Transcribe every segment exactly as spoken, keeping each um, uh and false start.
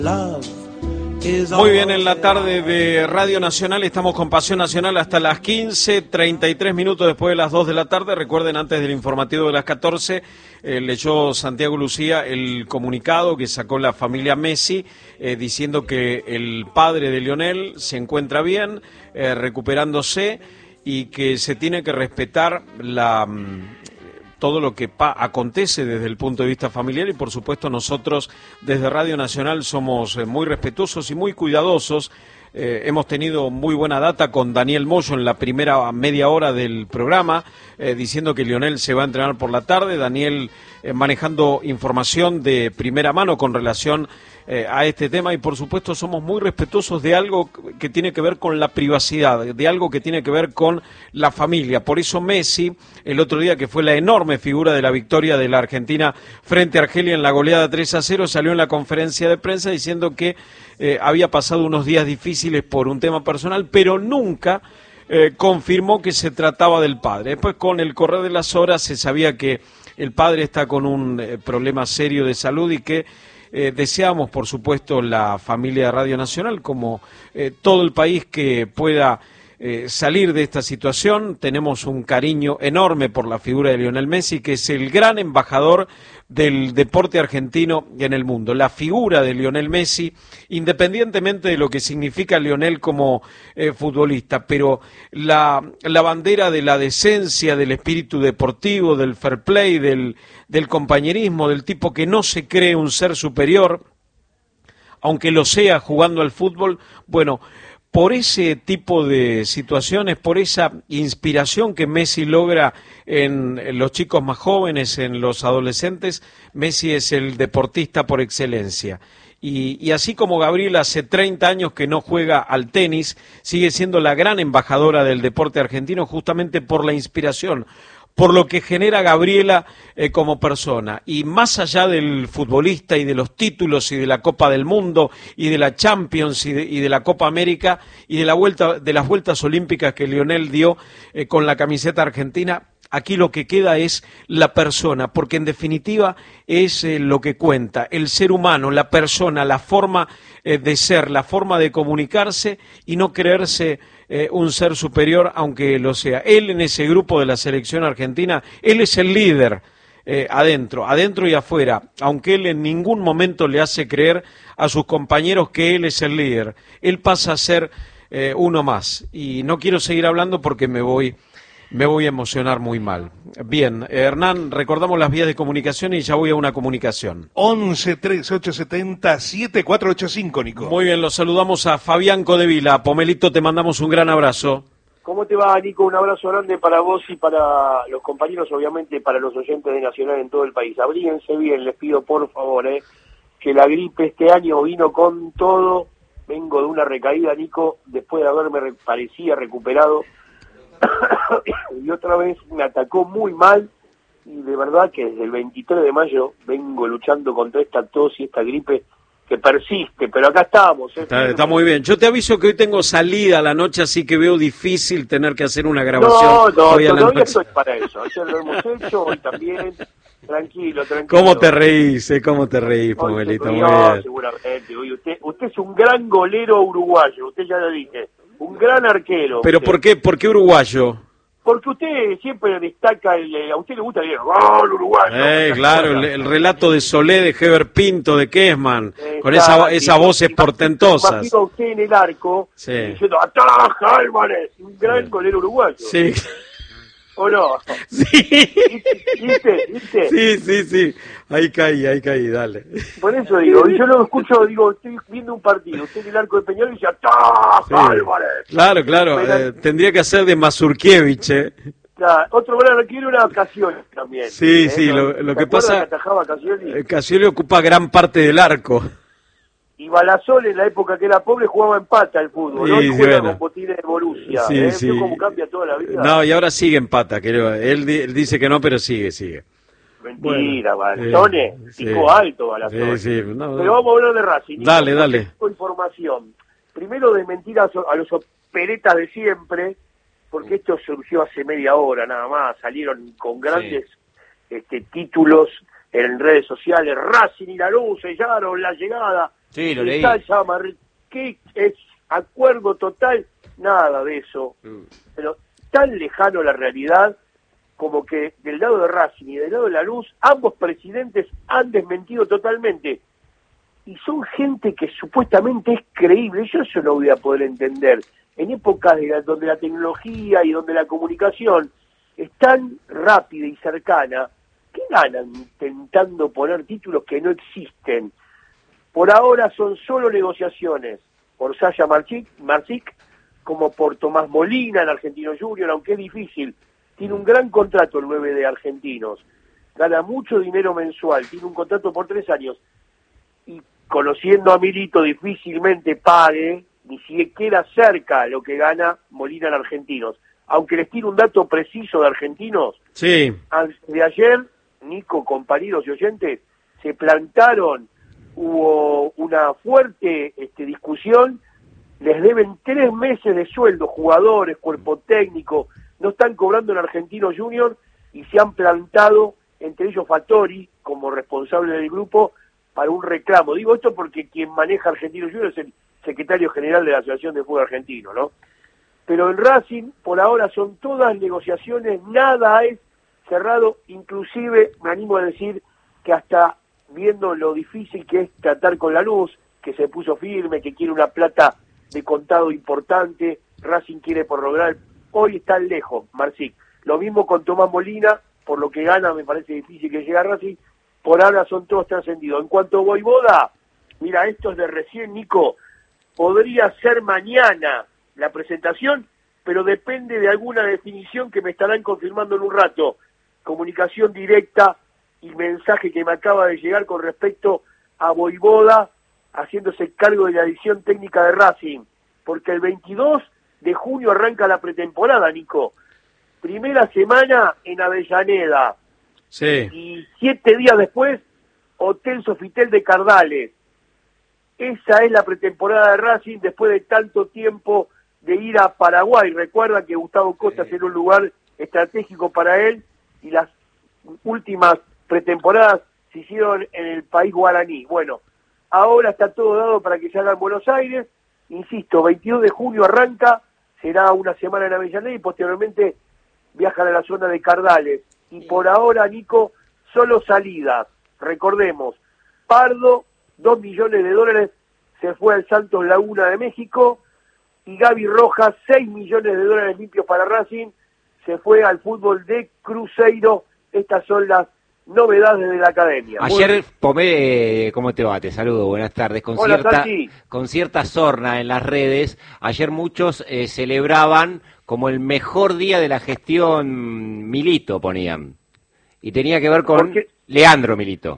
Muy bien, en la tarde de Radio Nacional estamos con Pasión Nacional hasta las quince, treinta y tres minutos después de las dos de la tarde. Recuerden, antes del informativo de las catorce, eh, leyó Santiago Lucía el comunicado que sacó la familia Messi, eh, diciendo que el padre de Lionel se encuentra bien, eh, recuperándose, y que se tiene que respetar la... todo lo que pa acontece desde el punto de vista familiar, y por supuesto nosotros desde Radio Nacional somos eh, muy respetuosos y muy cuidadosos. Eh, hemos tenido muy buena data con Daniel Moyo en la primera media hora del programa, eh, diciendo que Lionel se va a entrenar por la tarde. Daniel eh, manejando información de primera mano con relación eh, a este tema, y por supuesto somos muy respetuosos de algo que tiene que ver con la privacidad, de algo que tiene que ver con la familia. Por eso Messi, el otro día, que fue la enorme figura de la victoria de la Argentina frente a Argelia en la goleada tres a cero, salió en la conferencia de prensa diciendo que eh, había pasado unos días difíciles por un tema personal, pero nunca eh, confirmó que se trataba del padre. Después, con el correr de las horas, se sabía que el padre está con un eh, problema serio de salud, y que eh, deseamos, por supuesto, la familia de Radio Nacional, como eh, todo el país, que pueda Eh, salir de esta situación. Tenemos un cariño enorme por la figura de Lionel Messi, que es el gran embajador del deporte argentino en el mundo. La figura de Lionel Messi, independientemente de lo que significa Lionel como eh, futbolista, pero la, la bandera de la decencia, del espíritu deportivo, del fair play, del, del compañerismo, del tipo que no se cree un ser superior, aunque lo sea jugando al fútbol. Bueno, por ese tipo de situaciones, por esa inspiración que Messi logra en los chicos más jóvenes, en los adolescentes, Messi es el deportista por excelencia. Y, y así como Gabriela hace treinta años que no juega al tenis, sigue siendo la gran embajadora del deporte argentino, justamente por la inspiración, por lo que genera Gabriela eh, como persona. Y más allá del futbolista y de los títulos y de la Copa del Mundo y de la Champions y de, y de la Copa América y de la vuelta de las vueltas olímpicas que Lionel dio eh, con la camiseta argentina, aquí lo que queda es la persona, porque en definitiva es eh, lo que cuenta, el ser humano, la persona, la forma eh, de ser, la forma de comunicarse, y no creerse Eh, un ser superior, aunque lo sea. Él, en ese grupo de la selección argentina, él es el líder eh, adentro, adentro y afuera, aunque él en ningún momento le hace creer a sus compañeros que él es el líder. Él pasa a ser eh, uno más. Y no quiero seguir hablando porque me voy, me voy a emocionar muy mal. Bien, eh, Hernán, recordamos las vías de comunicación y ya voy a una comunicación. once, trece, ochocientos setenta, setenta y cuatro ochenta y cinco, Nico. Muy bien, los saludamos a Fabián Codevila. Pomelito, te mandamos un gran abrazo. ¿Cómo te va, Nico? Un abrazo grande para vos y para los compañeros, obviamente para los oyentes de Nacional en todo el país. Abríguense bien, les pido por favor, eh, que la gripe este año vino con todo. Vengo de una recaída, Nico, después de haberme, re parecía, recuperado. Y otra vez me atacó muy mal, y de verdad que desde el veintitrés de mayo vengo luchando contra esta tos y esta gripe que persiste, pero acá estamos. ¿eh? Está, está muy bien. Yo te aviso que hoy tengo salida a la noche, así que veo difícil tener que hacer una grabación. No, no, hoy a la todavía noche. estoy para eso. Ayer lo hemos hecho, hoy también. Tranquilo, tranquilo. ¿Cómo te reís, eh? ¿Cómo te reís, Pomelito? Muy bien. Seguramente. Oye, usted, usted es un gran golero uruguayo, usted ya lo dije. Un gran arquero. ¿Pero usted. por qué, por qué uruguayo? Porque usted siempre destaca, el, a usted le gusta el gol uruguayo. Eh, claro, el, el relato de Solé, de Heber Pinto, de Kessman, Eh, con claro, esa, esas y, voces y, portentosas. Imagino a usted en el arco, sí. diciendo, ¡ataja, Álvarez! Un gran sí. golero uruguayo. Sí. ¿O no? Sí. ¿Viste? ¿Viste? Sí, sí, sí. Ahí caí, ahí caí, dale. Por eso digo, yo lo escucho, digo, estoy viendo un partido, usted en el arco de Peñarol y dice, ¡ataja, sí. Álvarez! Claro, claro, Pero, eh, tendría que hacer de Mazurkiewicz, ¿eh? Claro, otro gran arquero era Cassioli también. Sí, ¿eh? sí, lo, lo que pasa, que atajaba Cassioli? Cassioli ocupa gran parte del arco. Y Balasol, en la época que era pobre, jugaba en pata el fútbol, sí, ¿no? Y sí, juega bueno. con botines de Borussia, sí, ¿eh? Sí. ¿Vio cómo cambia toda la vida? No, y ahora sigue en pata, creo. Él, él dice que no, pero sigue, sigue. Mentira, bueno, Balasone, eh, pico sí. alto Balasone. Sí, sí, no, pero vamos a hablar de Racing. Dale, dale. Información. Primero, de mentiras a los operetas de siempre, porque esto surgió hace media hora nada más, salieron con grandes sí. este, títulos en redes sociales, Racing y Lanús sellaron la llegada Sí, lo leí. Llama, ¿qué es acuerdo total? Nada de eso. Mm. Pero tan lejano la realidad como que del lado de Racing y del lado de Lanús, ambos presidentes han desmentido totalmente. Y son gente que supuestamente es creíble. Yo eso no voy a poder entender. En épocas de la, donde la tecnología y donde la comunicación es tan rápida y cercana, ¿qué ganan intentando poner títulos que no existen? Por ahora son solo negociaciones por Sasha Marcic, Marcic como por Tomás Molina en Argentinos Juniors, aunque es difícil. Tiene un gran contrato el nueve de Argentinos, gana mucho dinero mensual, tiene un contrato por tres años, y conociendo a Milito difícilmente pague ni siquiera cerca lo que gana Molina en Argentinos. Aunque les tiro un dato preciso de Argentinos, sí. Antes de ayer, Nico, compañeros y oyentes, se plantaron, hubo una fuerte este, discusión, les deben tres meses de sueldo, jugadores, cuerpo técnico, no están cobrando en Argentinos Juniors y se han plantado, entre ellos Fattori, como responsable del grupo, para un reclamo. Digo esto porque quien maneja Argentinos Juniors es el secretario general de la Asociación de Fútbol Argentino, ¿no? Pero en Racing, por ahora, son todas negociaciones, nada es cerrado, inclusive me animo a decir que hasta viendo lo difícil que es tratar con Lanús, que se puso firme, que quiere una plata de contado importante, Racing quiere prorrogar, hoy están lejos, Marcic. Lo mismo con Tomás Molina, por lo que gana me parece difícil que llegue a Racing, por ahora son todos trascendidos. En cuanto a Voivoda, mira, esto es de recién, Nico, podría ser mañana la presentación, pero depende de alguna definición que me estarán confirmando en un rato. Comunicación directa y mensaje que me acaba de llegar con respecto a Voivoda haciéndose cargo de la edición técnica de Racing, porque el veintidós de junio arranca la pretemporada, Nico. Primera semana en Avellaneda. Sí. Y siete días después, Hotel Sofitel de Cardales. Esa es la pretemporada de Racing después de tanto tiempo de ir a Paraguay. Recuerda que Gustavo Costa sí. era un lugar estratégico para él y las últimas pretemporadas se hicieron en el país guaraní. Bueno, ahora está todo dado para que se haga en Buenos Aires. Insisto, veintidós de junio arranca, será una semana en Avellaneda y posteriormente viajan a la zona de Cardales. Y por ahora, Nico, solo salidas. Recordemos, Pardo, dos millones de dólares, se fue al Santos Laguna de México, y Gaby Rojas, seis millones de dólares limpios para Racing, se fue al fútbol de Cruzeiro. Estas son las novedades de la academia. Ayer, Pomé, ¿cómo te va? Te saludo, buenas tardes. Con, Hola, cierta, Santi. con cierta sorna en las redes, ayer muchos eh, celebraban como el mejor día de la gestión Milito, ponían. Y tenía que ver con Leandro Milito.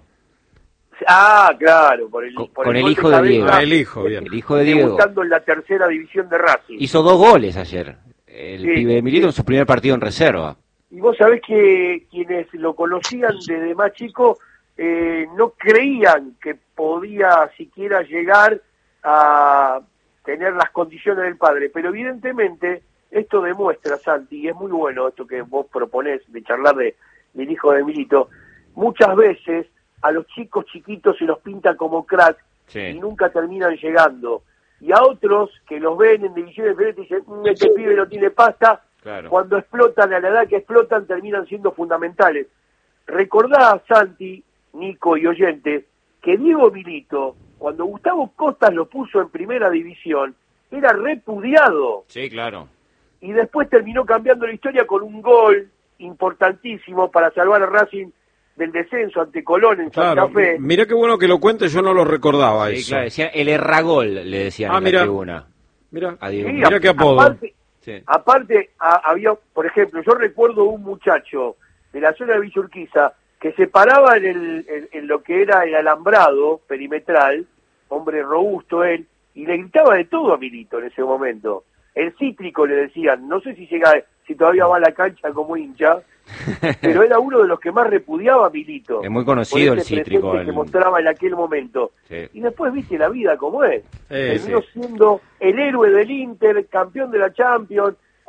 Ah, claro, por el, con, por con el, el hijo de Diego. Ah, el hijo, bien. El hijo de Diego. Debutando en la tercera división de Racing. Hizo dos goles ayer, el sí, pibe de Milito sí. en su primer partido en reserva. Y vos sabés que quienes lo conocían desde más chico eh, no creían que podía siquiera llegar a tener las condiciones del padre, pero evidentemente esto demuestra, Santi, y es muy bueno esto que vos proponés de charlar de, del hijo de Milito, muchas veces a los chicos chiquitos se los pinta como crack sí. y nunca terminan llegando. Y a otros que los ven en divisiones diferentes y dicen, mmm, este pibe no tiene pasta, claro. Cuando explotan, a la edad que explotan, terminan siendo fundamentales. Recordá, Santi, Nico y oyentes, que Diego Milito, cuando Gustavo Costas lo puso en primera división, era repudiado. Sí, claro. Y después terminó cambiando la historia con un gol importantísimo para salvar a Racing del descenso ante Colón en claro. Santa Fe. Mirá qué bueno que lo cuente, yo no lo recordaba sí, eso. Claro, decía el erragol, le decían ah, en mira, la tribuna. Mira, sí, mira qué apodo. Aparte, sí. aparte a, había, por ejemplo, yo recuerdo un muchacho de la zona de Villa Urquiza que se paraba en, el, en, en lo que era el alambrado perimetral, hombre robusto él, y le gritaba de todo a Milito en ese momento. El cítrico le decían, no sé si llega, si todavía va a la cancha como hincha, pero era uno de los que más repudiaba a Milito. Es muy conocido el cítrico. El... que mostraba en aquel momento. Sí. Y después viste la vida como es. Eh, Terminó sí. siendo el héroe del Inter, campeón de la Champions,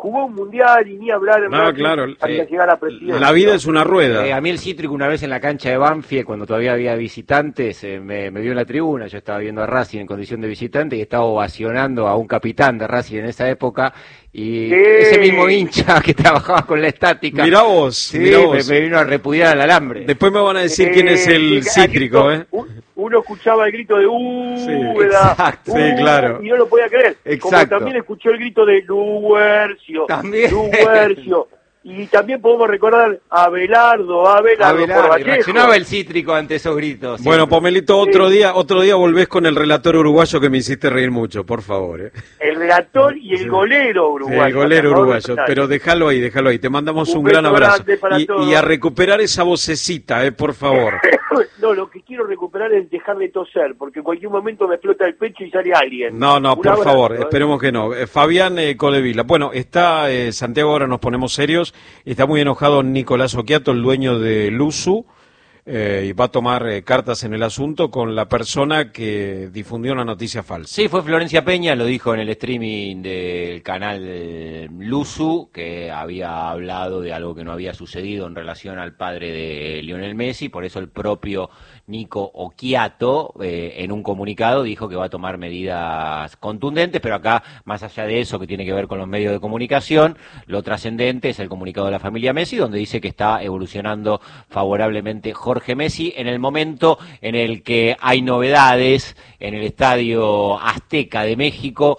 jugó un mundial y ni hablar en No, claro, hasta eh, llegar a presidente. La vida es una rueda. Eh, a mí el Cítrico una vez en la cancha de Banfield, cuando todavía había visitantes, eh, me, me vio en la tribuna, yo estaba viendo a Racing en condición de visitante y estaba ovacionando a un capitán de Racing en esa época, y sí. ese mismo hincha que trabajaba con la estática. Mirá vos, sí, mirá vos. Me, me vino a repudiar al alambre. Después me van a decir eh, quién es el sí, Cítrico, grito, ¿eh? Uno escuchaba el grito de Úbeda, sí, uh, sí, claro. y no lo podía creer. Exacto. Como también escuchó el grito de Luercio, también. Luercio. Y también podemos recordar a Abelardo, a Abelardo, Abelardo, por Vallejo. reaccionaba el Cítrico ante esos gritos. Bueno, siempre. Pomelito, otro sí. día otro día volvés con el relator uruguayo que me hiciste reír mucho, por favor. ¿eh? El relator y el sí. golero uruguayo. Sí, el golero uruguayo, pero déjalo ahí, déjalo ahí. Te mandamos un, un gran abrazo. Y, y a recuperar esa vocecita, eh, por favor. No, lo que quiero recuperar es dejar de toser, porque en cualquier momento me explota el pecho y sale alguien. No, no, un por abrazo, favor, ¿eh? esperemos que no. Eh, Fabián eh, Codevila. Bueno, está eh, Santiago, ahora nos ponemos serios. Está muy enojado Nicolás Oquiato, el dueño de Luzu, eh, y va a tomar eh, cartas en el asunto con la persona que difundió una noticia falsa. Sí, fue Florencia Peña, lo dijo en el streaming del canal Luzu, que había hablado de algo que no había sucedido en relación al padre de Lionel Messi, por eso el propio Nico Oquiato, eh, en un comunicado, dijo que va a tomar medidas contundentes, pero acá, más allá de eso que tiene que ver con los medios de comunicación, lo trascendente es el comunicado de la familia Messi, donde dice que está evolucionando favorablemente Jorge Messi en el momento en el que hay novedades en el Estadio Azteca de México.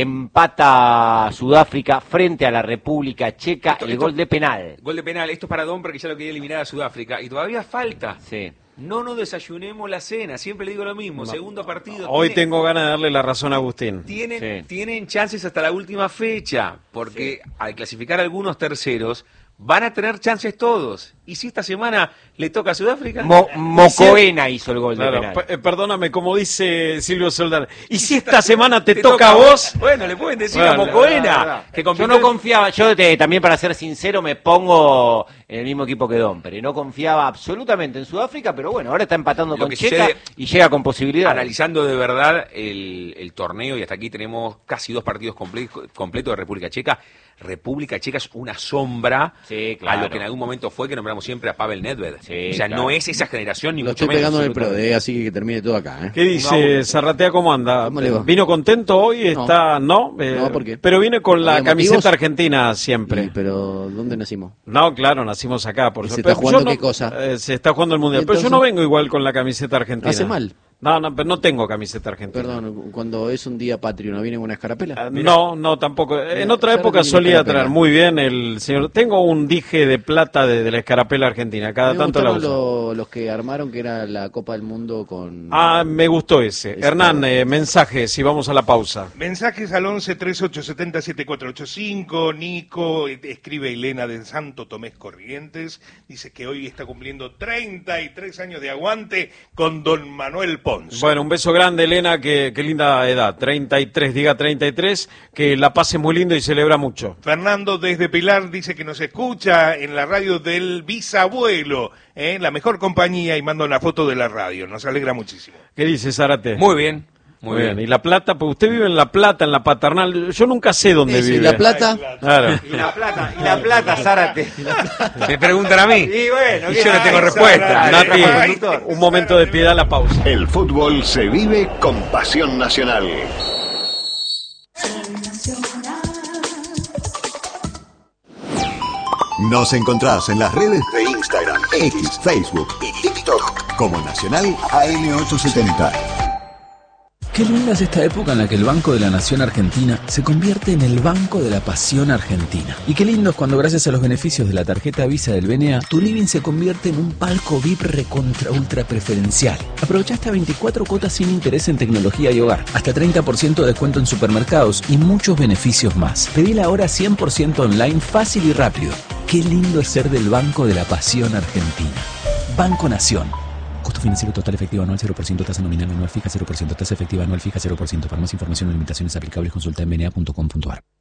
Empata Sudáfrica frente a la República Checa, esto, el esto, gol de penal. Gol de penal, esto es para Don porque ya lo quería eliminar a Sudáfrica y todavía falta. Sí. No nos desayunemos la cena, siempre le digo lo mismo, no. Segundo partido. Hoy tiene, tengo ganas de darle la razón a Agustín. Tienen, sí. tienen chances hasta la última fecha, porque sí. al clasificar algunos terceros, van a tener chances todos. ¿Y si esta semana le toca a Sudáfrica? Mo Mocoena hizo el gol claro, de penal. Eh, perdóname, como dice Silvio Soldán. ¿Y si esta semana te, te toca a vos? Bueno, le pueden decir bueno, a Mocoena. La, la, la. Que yo no confiaba, yo te, también para ser sincero me pongo en el mismo equipo que Domper. No confiaba absolutamente en Sudáfrica, pero bueno, ahora está empatando Lo con que Checa y llega con posibilidad. Analizando de verdad el, el torneo, y hasta aquí tenemos casi dos partidos completos completo de República Checa. República Checa es una sombra sí, claro. a lo que en algún momento fue, que nombramos siempre a Pavel Nedved. Sí, o sea, claro. no es esa generación ni Lo mucho estoy menos. pegando en el Pro, eh, así que termine todo acá. ¿eh? ¿Qué dice Zarratea? ¿Cómo anda? ¿Cómo le va? ¿Vino contento hoy? Está, ¿no? No, eh, no ¿por qué? Pero viene con la camiseta motivos? argentina siempre. Sí, pero ¿dónde nacimos? No, claro, nacimos acá. Por ¿Y eso. se está Pero jugando no, qué cosa? Eh, se está jugando el Mundial. Entonces, pero yo no vengo igual con la camiseta argentina. Hace mal. No, no, pero no tengo camiseta argentina. Perdón, cuando es un día patrio, ¿no viene con una escarapela? Uh, no, no, tampoco. En Mira, otra época solía traer muy bien el señor. Tengo un dije de plata de, de la escarapela argentina, cada me tanto la uso. Lo, los que armaron que era la Copa del Mundo con... Ah, me gustó ese. ese Hernán, eh, mensajes, si vamos a la pausa. Mensajes al once, treinta y ocho setenta, setenta y cuatro ochenta y cinco. Nico, escribe Elena de Santo Tomé Corrientes, dice que hoy está cumpliendo treinta y tres años de aguante con don Manuel Ponce. Bueno, un beso grande, Elena, que, que linda edad, treinta y tres, diga treinta y tres, que la pase muy lindo y celebra mucho. Fernando desde Pilar dice que nos escucha en la radio del bisabuelo, ¿eh? La mejor compañía, y manda una foto de la radio, nos alegra muchísimo. ¿Qué dice Zárate? Muy bien. Muy, Muy bien. bien. ¿Y La Plata? Pues usted vive en La Plata, en la Paternal. Yo nunca sé dónde ¿Es vive. ¿Y La Plata? Ay, claro. ¿Y La Plata? ¿Y La Plata, Zárate? Me preguntan a mí. Y bueno, y yo no tengo respuesta. Nati, un momento de piedad, la pausa. El fútbol se vive con pasión nacional. Nos encontrás en las redes de Instagram, X, Facebook y TikTok como Nacional A M ochocientos setenta. Qué linda es esta época en la que el Banco de la Nación Argentina se convierte en el Banco de la Pasión Argentina. Y qué lindo es cuando, gracias a los beneficios de la tarjeta Visa del B N A, tu living se convierte en un palco V I P recontra ultra preferencial. Aprovecha hasta veinticuatro cuotas sin interés en tecnología y hogar, hasta treinta por ciento de descuento en supermercados y muchos beneficios más. Pedila ahora cien por ciento online, fácil y rápido. Qué lindo es ser del Banco de la Pasión Argentina. Banco Nación. Costo financiero total efectivo anual cero por ciento, tasa nominal anual fija cero por ciento, tasa efectiva anual fija cero por ciento. Para más información y limitaciones aplicables consulta en b n a punto com punto a r.